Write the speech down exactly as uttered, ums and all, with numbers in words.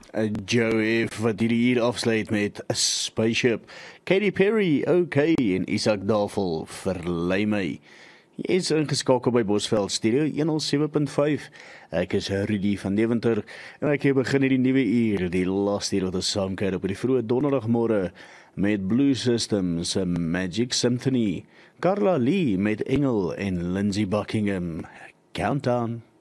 Uh, Joe F wat hierdie hier afsluit met A Spaceship. Katy Perry, OK, en Isaac Davel, Verlei my. Jy is ingeskakel by Bosveld Studio honderd sewe punt vyf. Ek is Rudy van Deventer en ek begin hierdie nuwe uur, die laaste uur wat ons saamkuier op die vroeë donderdagmôre met Blue Systems, a Magic Symphony, Carla Lee met Engel en Lindsey Buckingham, Countdown.